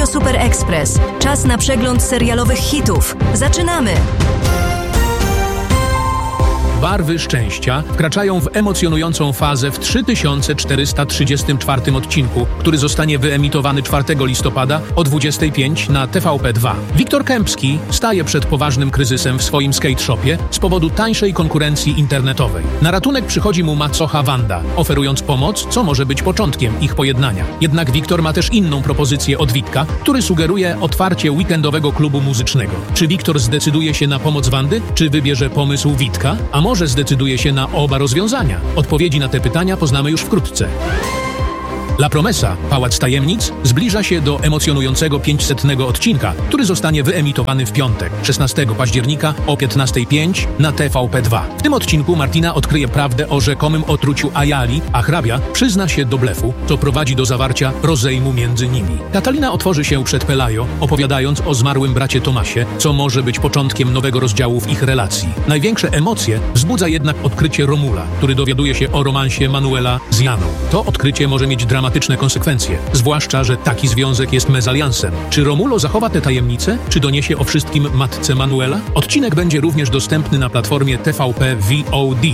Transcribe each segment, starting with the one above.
Radio Super Express. Czas na przegląd serialowych hitów. Zaczynamy! Barwy szczęścia wkraczają w emocjonującą fazę w 3434 odcinku, który zostanie wyemitowany 4 listopada o 25 na TVP2. Wiktor Kępski staje przed poważnym kryzysem w swoim skate shopie z powodu tańszej konkurencji internetowej. Na ratunek przychodzi mu macocha Wanda, oferując pomoc, co może być początkiem ich pojednania. Jednak Wiktor ma też inną propozycję od Witka, który sugeruje otwarcie weekendowego klubu muzycznego. Czy Wiktor zdecyduje się na pomoc Wandy, czy wybierze pomysł Witka? A może zdecyduje się na oba rozwiązania? Odpowiedzi na te pytania poznamy już wkrótce. La Promesa, Pałac Tajemnic, zbliża się do emocjonującego 500. odcinka, który zostanie wyemitowany w piątek, 16 października o 15:05 na TVP2. W tym odcinku Martina odkryje prawdę o rzekomym otruciu Ayali, a hrabia przyzna się do blefu, co prowadzi do zawarcia rozejmu między nimi. Katalina otworzy się przed Pelayo, opowiadając o zmarłym bracie Tomasie, co może być początkiem nowego rozdziału w ich relacji. Największe emocje wzbudza jednak odkrycie Romula, który dowiaduje się o romansie Manuela z Janą. To odkrycie może mieć dramatyczne konsekwencje, zwłaszcza, że taki związek jest mezaliansem. Czy Romulo zachowa tę tajemnicę, czy doniesie o wszystkim matce Manuela? Odcinek będzie również dostępny na platformie TVP VOD.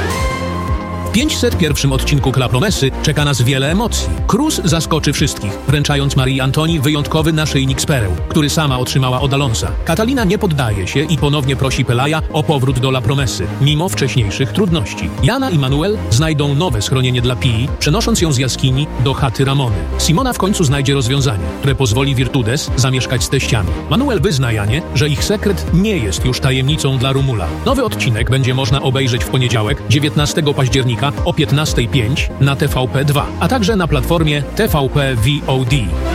W 501. odcinku La Promesy czeka nas wiele emocji. Cruz zaskoczy wszystkich, wręczając Marii Antoni wyjątkowy naszyjnik z pereł, który sama otrzymała od Alonsa. Katalina nie poddaje się i ponownie prosi Pelaya o powrót do La Promesy, mimo wcześniejszych trudności. Jana i Manuel znajdą nowe schronienie dla Pii, przenosząc ją z jaskini do chaty Ramony. Simona w końcu znajdzie rozwiązanie, które pozwoli Virtudes zamieszkać z teściami. Manuel wyzna Janie, że ich sekret nie jest już tajemnicą dla Romula. Nowy odcinek będzie można obejrzeć w poniedziałek, 19 października o 15:05 na TVP2, a także na platformie TVP VOD.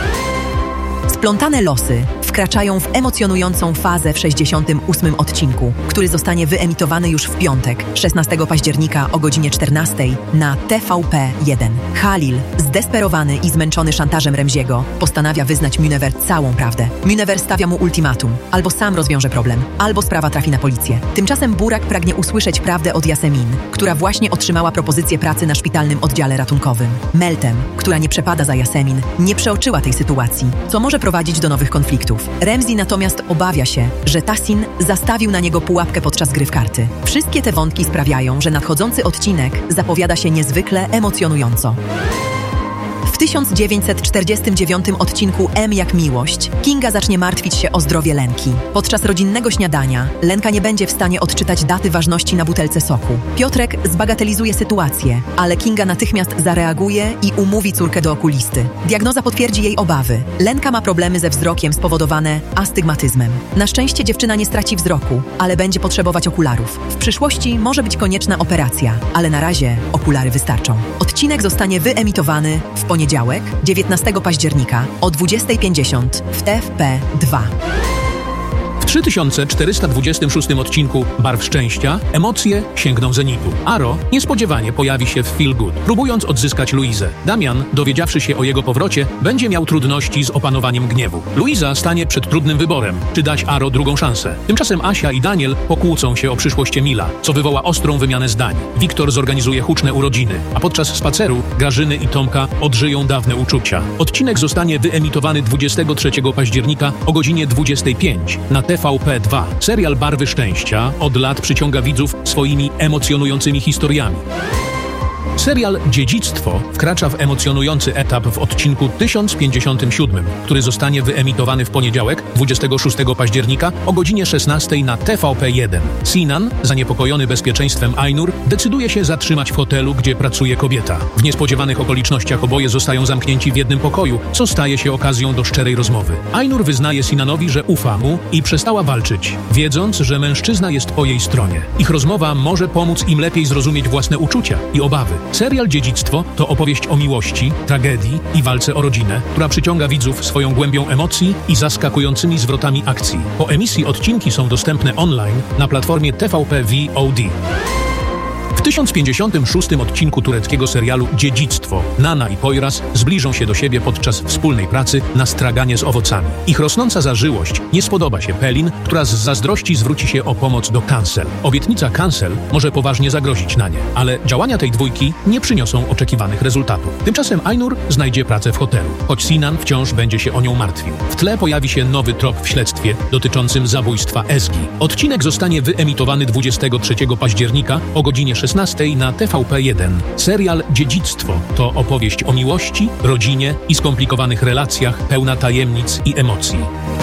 Splątane losy wkraczają w emocjonującą fazę w 68. odcinku, który zostanie wyemitowany już w piątek, 16 października o godzinie 14 na TVP1. Halil, zdesperowany i zmęczony szantażem Remziego, postanawia wyznać Munever całą prawdę. Munever stawia mu ultimatum: albo sam rozwiąże problem, albo sprawa trafi na policję. Tymczasem Burak pragnie usłyszeć prawdę od Yasemin, która właśnie otrzymała propozycję pracy na szpitalnym oddziale ratunkowym. Meltem, która nie przepada za Yasemin, nie przeoczyła tej sytuacji, co może prowadzić do nowych konfliktów. Remzi natomiast obawia się, że Tahsin zastawił na niego pułapkę podczas gry w karty. Wszystkie te wątki sprawiają, że nadchodzący odcinek zapowiada się niezwykle emocjonująco. W 1949 odcinku M jak miłość, Kinga zacznie martwić się o zdrowie Lenki. Podczas rodzinnego śniadania Lenka nie będzie w stanie odczytać daty ważności na butelce soku. Piotrek zbagatelizuje sytuację, ale Kinga natychmiast zareaguje i umówi córkę do okulisty. Diagnoza potwierdzi jej obawy. Lenka ma problemy ze wzrokiem spowodowane astygmatyzmem. Na szczęście dziewczyna nie straci wzroku, ale będzie potrzebować okularów. W przyszłości może być konieczna operacja, ale na razie okulary wystarczą. Odcinek zostanie wyemitowany w poniedziałek, 19 października o 20:50 w TVP2. W 3426 odcinku Barw Szczęścia emocje sięgną zenitu. Aro niespodziewanie pojawi się w Feel Good, próbując odzyskać Luizę. Damian, dowiedziawszy się o jego powrocie, będzie miał trudności z opanowaniem gniewu. Luiza stanie przed trudnym wyborem, czy dać Aro drugą szansę. Tymczasem Asia i Daniel pokłócą się o przyszłość Emila, co wywoła ostrą wymianę zdań. Wiktor zorganizuje huczne urodziny, a podczas spaceru Grażyny i Tomka odżyją dawne uczucia. Odcinek zostanie wyemitowany 23 października o godzinie 25 na TVP2. Serial Barwy Szczęścia od lat przyciąga widzów swoimi emocjonującymi historiami. Serial Dziedzictwo wkracza w emocjonujący etap w odcinku 1057, który zostanie wyemitowany w poniedziałek, 26 października o godzinie 16 na TVP1. Sinan, zaniepokojony bezpieczeństwem Ainur, decyduje się zatrzymać w hotelu, gdzie pracuje kobieta. W niespodziewanych okolicznościach oboje zostają zamknięci w jednym pokoju, co staje się okazją do szczerej rozmowy. Ainur wyznaje Sinanowi, że ufa mu i przestała walczyć, wiedząc, że mężczyzna jest po jej stronie. Ich rozmowa może pomóc im lepiej zrozumieć własne uczucia i obawy. Serial Dziedzictwo to opowieść o miłości, tragedii i walce o rodzinę, która przyciąga widzów swoją głębią emocji i zaskakującymi zwrotami akcji. Po emisji odcinki są dostępne online na platformie TVP VOD. W W 1056 odcinku tureckiego serialu Dziedzictwo Nana i Poyraz zbliżą się do siebie podczas wspólnej pracy na straganie z owocami. Ich rosnąca zażyłość nie spodoba się Pelin, która z zazdrości zwróci się o pomoc do Cancel. Obietnica Cancel może poważnie zagrozić Nanie, ale działania tej dwójki nie przyniosą oczekiwanych rezultatów. Tymczasem Ainur znajdzie pracę w hotelu, choć Sinan wciąż będzie się o nią martwił. W tle pojawi się nowy trop w śledztwie dotyczącym zabójstwa Ezgi. Odcinek zostanie wyemitowany 23 października o godzinie 16 na TVP1. Serial Dziedzictwo to opowieść o miłości, rodzinie i skomplikowanych relacjach, pełna tajemnic i emocji.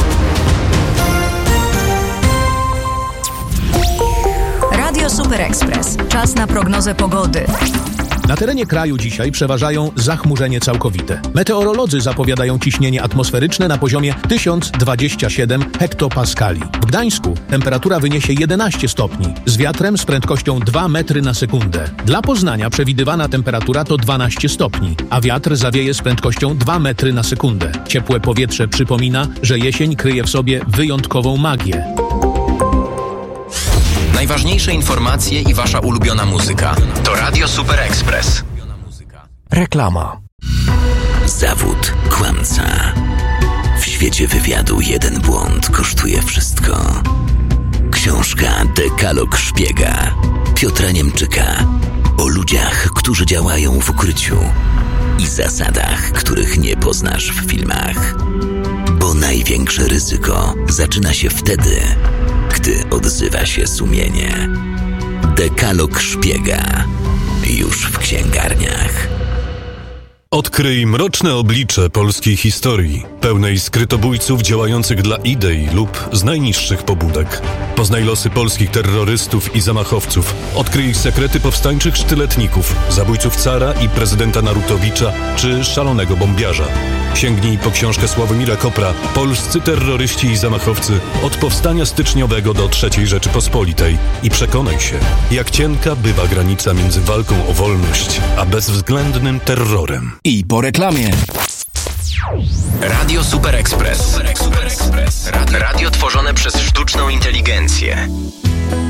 Radio Super Express. Czas na prognozę pogody. Na terenie kraju dzisiaj przeważają zachmurzenie całkowite. Meteorolodzy zapowiadają ciśnienie atmosferyczne na poziomie 1027 hektopaskali. W Gdańsku temperatura wyniesie 11 stopni, z wiatrem z prędkością 2 metry na sekundę. Dla Poznania przewidywana temperatura to 12 stopni, a wiatr zawieje z prędkością 2 metry na sekundę. Ciepłe powietrze przypomina, że jesień kryje w sobie wyjątkową magię. Najważniejsze informacje i wasza ulubiona muzyka to Radio Super Express. Reklama. Zawód kłamca. W świecie wywiadu jeden błąd kosztuje wszystko. Książka Dekalog Szpiega Piotra Niemczyka o ludziach, którzy działają w ukryciu i zasadach, których nie poznasz w filmach. Bo największe ryzyko zaczyna się wtedy, gdy odzywa się sumienie. Dekalog Szpiega. Już w księgarniach. Odkryj mroczne oblicze polskiej historii, pełnej skrytobójców działających dla idei lub z najniższych pobudek. Poznaj losy polskich terrorystów i zamachowców. Odkryj sekrety powstańczych sztyletników, zabójców cara i prezydenta Narutowicza czy szalonego bombiarza. Sięgnij po książkę Sławomira Kopra Polscy terroryści i zamachowcy od powstania styczniowego do III Rzeczypospolitej i przekonaj się, jak cienka bywa granica między walką o wolność a bezwzględnym terrorem. I po reklamie. Radio Super Express.